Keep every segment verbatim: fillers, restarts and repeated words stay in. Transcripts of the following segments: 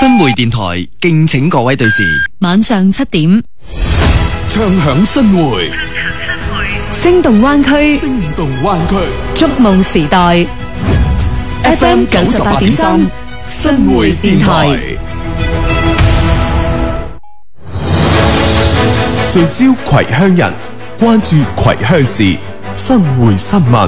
新會電台敬請各位對視， 晚上七點， 唱響新會， 聲動灣區， 聲動灣區， 觸夢時代 ，F M 九十八點三，新會電台， 聚焦葵鄉人，關注葵鄉事，新會新聞。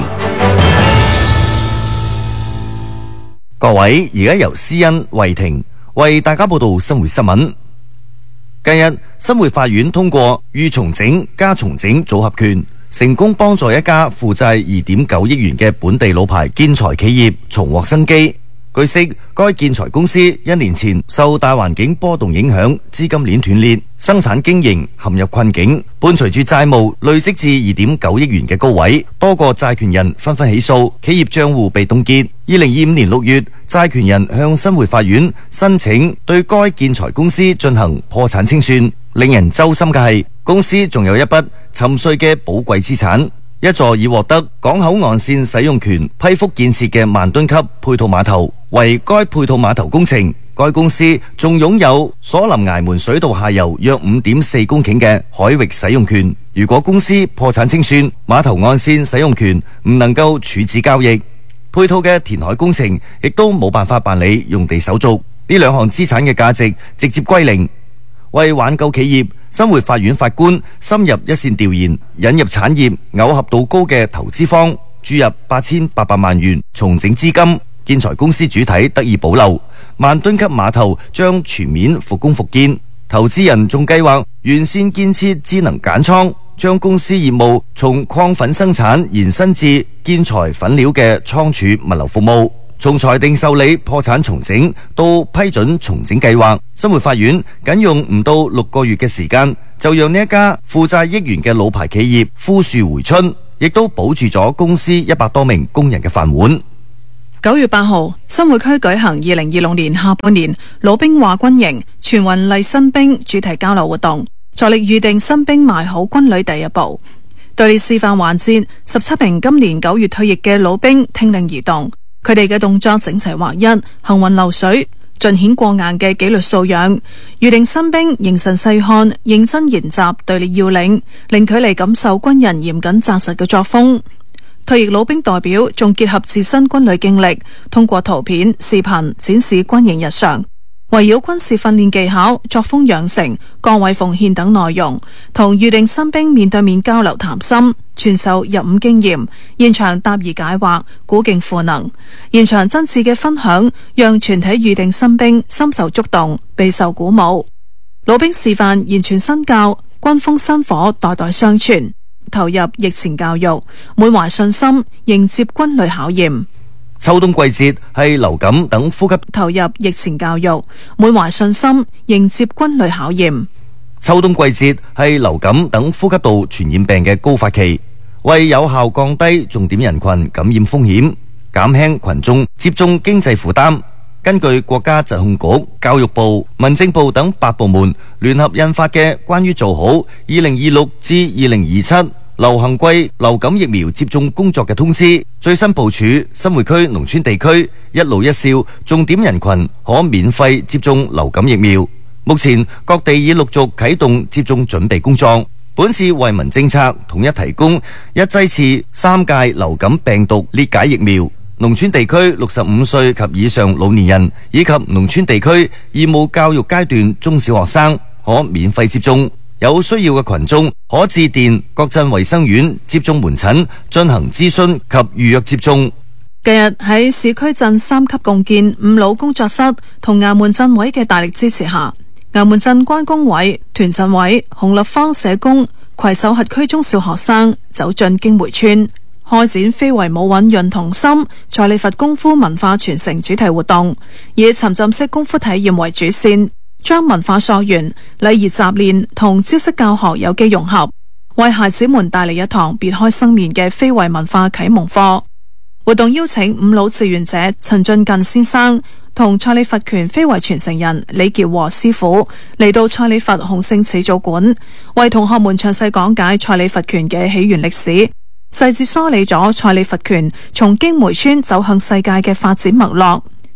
各位，而家由思恩、慧婷為大家報道新會新聞。近日，新會法院通過預重整加重整組合拳，成功幫助一家負債二點九億元嘅本地老牌建材企業重獲生機。據悉，該建材公司一年前受大環境波動影響，資金鏈斷裂，生產經營陷入困境，伴隨住債務累積至二點九億元嘅高位，多個債權人紛紛起訴，企業賬戶被凍結。二零二五年六月，債權人向新會法院申請對該建材公司進行破產清算。令人揪心嘅係，公司仲有一筆沉睡嘅寶貴資產。一座已獲得港口岸線使用權批復建設嘅萬噸級配套碼頭，為該配套碼頭工程，該公司仲擁有鎖林崖門水道下游約五點四公頃嘅海域使用權。如果公司破產清算，碼頭岸線使用權唔能夠處置交易，配套嘅填海工程亦都冇辦法辦理用地手續，呢兩項資產嘅價值直接歸零。為挽救企業，新會法院法官深入一線調研，引入產業耦合度高嘅投資方，注入八千八百萬元重整資金，建材公司主體得以保留，萬噸級碼頭將全面復工復建。投資人仲計劃完善建設智能揀倉，將公司業務從礦粉生產延伸至建材粉料嘅倉儲物流服務。從裁定受理破產重整到批准重整計劃，新會法院僅用唔到六個月嘅時間，就讓呢一家負債億元嘅老牌企業枯樹回春，亦都保住咗公司一百多名工人嘅飯碗。 九月八號，新會區舉行二零二六年下半年老兵話軍營全運勵新兵主題交流活動，着力預定新兵邁好軍旅第一步。隊列示範環節，十七名今年九月退役嘅老兵聽令而動。佢哋嘅動作整齊劃一，行雲流水，盡顯過硬嘅紀律素養。預定新兵凝神細看，認真研習隊列要領，令佢哋感受軍人嚴謹紮實嘅作風。退役老兵代表仲結合自身軍旅經歷，通過圖片、視頻展示軍營日常，圍繞軍事訓練技巧、作風養成、崗位奉獻等內容，同預定新兵面對面交流談心，傳授入伍經驗，現場答疑解惑，鼓勁賦能。現場真摯嘅分享，讓全體預定新兵深受觸動，備受鼓舞。老兵示範言傳身教，軍風薪火代代相傳，投入役前教育，滿懷信心迎接軍旅考驗。 秋冬季節係流感等呼吸投入疫前教育，滿懷信心迎接軍旅考驗。 秋冬季節係流感等呼吸道傳染病嘅高發期，為有效降低重點人群感染風險，減輕群眾接種經濟負擔，根據國家疾控局、教育部、民政部等八部門聯合印發嘅關於做好二零二六至二零二七流行季流感疫苗接種工作嘅通知，最新部署新會區農村地區一老一少重點人群可免費接種流感疫苗。目前各地已陸續啟動接種準備工作。本次惠民政策統一提供一劑次三價流感病毒裂解疫苗，農村地區六十五歲及以上老年人以及農村地區義務教育階段中小學生可免費接種。有需要嘅群眾可致電各鎮衛生院接種門診進行諮詢及預約接種。 近日喺市區鎮三級共建五老工作室同衙門鎮委嘅大力支持下，衙門鎮關工委、團鎮委、紅立方社工攜手轄區中小學生走進經梅村，開展非遺舞韻潤童心、蔡李佛功夫文化傳承主題活動，以沉浸式功夫體驗為主線，將文化溯源、禮儀習練同招式教學有機融合，為孩子們帶嚟一堂別開生面嘅非遺文化啟蒙課。活動邀請五老志願者陳俊近先生同蔡李佛拳非遺傳承人李傑和師傅嚟到蔡李佛洪聖始祖館，為同學們詳細講解蔡李佛拳嘅起源歷史，細緻梳理咗蔡李佛拳從經梅村走向世界嘅發展脈絡。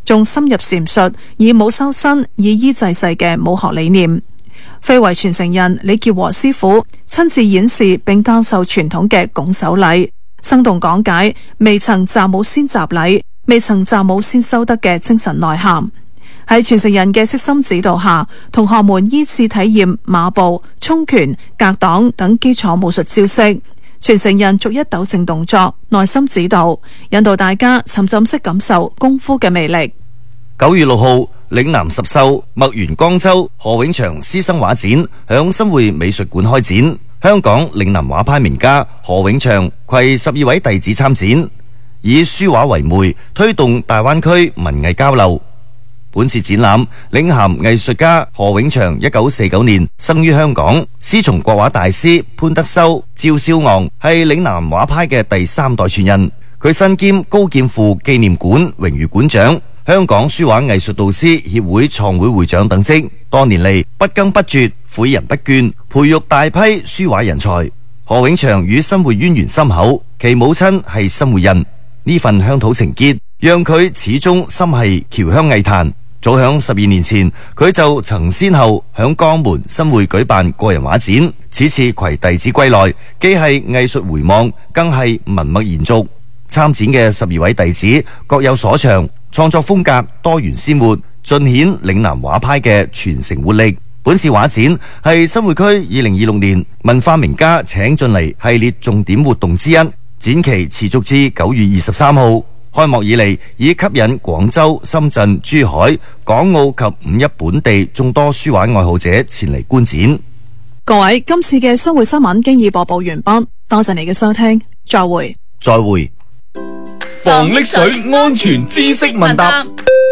仲深入闡述以武修身、以醫治世嘅武學理念。非遺傳承人李傑和師傅親自演示並教授傳統嘅拱手禮，生動講解未曾習武先習禮、未曾習武先修德嘅精神內涵。喺傳承人嘅悉心指導下，同學們依次體驗馬步、衝拳、格擋等基礎武術招式。傳承人逐一糾正動作，耐心指導，引導大家沉浸式感受功夫嘅魅力。 九月六號，嶺南十秀墨園江州何永祥師生畫展響新會美術館開展。香港嶺南畫派名家何永祥攜十二位弟子參展，以書畫為媒，推動大灣區文藝交流。本次展覽領銜藝術家何永祥一九四九年生於香港，師從國畫大師潘德修、趙少昂，係嶺南畫派嘅第三代傳人。佢身兼高劍父紀念館榮譽館長、香港書畫藝術導師協會創會會長等職，多年嚟不耕不絕，誨人不倦，培育大批書畫人才。何永祥與新會淵源深厚，其母親係新會人，呢份鄉土情結讓佢始終心繫僑鄉藝壇。早響十二年前，佢就曾先後響江門、新會舉辦個人畫展。此次攜弟子歸來，既係藝術回望，更係文脈延續。參展嘅十二位弟子各有所長，創作風格多元鮮活，盡顯嶺南畫派嘅傳承活力。本次畫展係新會區二零二六年文化名家請進嚟系列重點活動之一，展期持續至九月二十三號。開幕以嚟，已吸引廣州、深圳、珠海、港澳及五一本地眾多書畫愛好者前嚟觀展。 各位，今次嘅新會新聞經已播報完畢，多謝你嘅收聽，再會。 再會。 防溺水安全知識問答。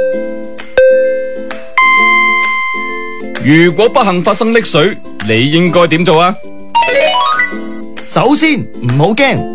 如果不幸發生溺水，你應該點做啊？ 首先唔好驚，